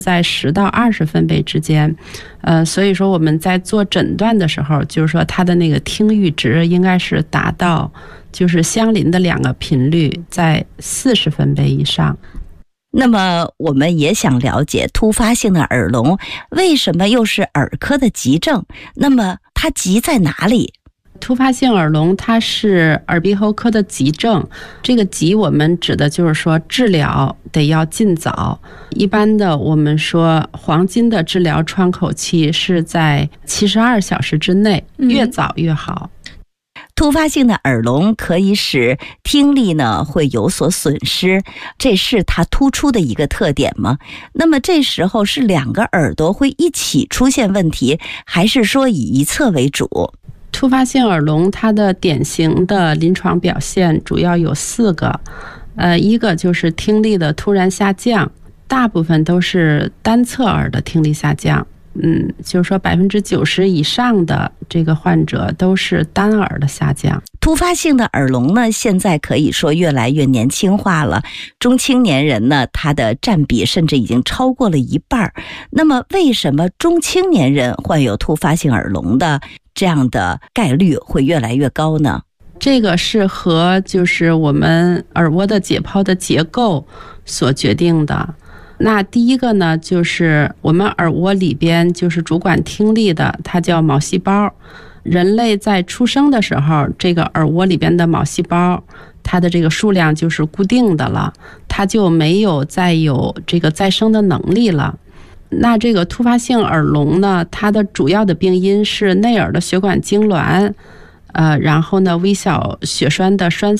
在10到20分贝之间。所以说我们在做诊断的时候，就是说它的那个听阈值应该是达到就是相邻的2个频率在40分贝以上。 那么我们也想了解突发性的耳聋为什么又是耳科的急症，那么它急在哪里？ 突发性耳聋它是耳鼻喉科的急症，这个急我们指的就是说治疗得要尽早。一般的我们说黄金的治疗窗口期是在72小时之内，越早越好。 突发性的耳聋可以使听力呢会有所损失，这是它突出的一个特点吗？那么这时候是2个耳朵会一起出现问题，还是说以一侧为主？ 突发性耳聋它的典型的临床表现主要有4个。一个就是听力的突然下降，大部分都是单侧耳的听力下降。就是说90%以上的这个患者都是单耳的下降。 突发性的耳聋呢，现在可以说越来越年轻化了，中青年人呢，他的占比甚至已经超过了1半。那么为什么中青年人患有突发性耳聋的这样的概率会越来越高呢？ 这个是和就是我们耳蜗的解剖的结构所决定的。那第一个呢，就是我们耳蜗里边就是主管听力的，它叫毛细胞。人类在出生的时候，这个耳蜗里边的毛细胞它的这个数量就是固定的了，它就没有再有这个再生的能力了。那这个突发性耳聋呢，它的主要的病因是内耳的血管痉挛，然后呢微小血栓的栓